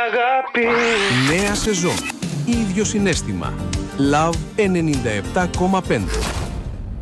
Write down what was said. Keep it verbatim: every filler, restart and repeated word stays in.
αγάπη. Νέα σεζόν. Ίδιο συναίσθημα. Love ενενήντα επτά κόμμα πέντε.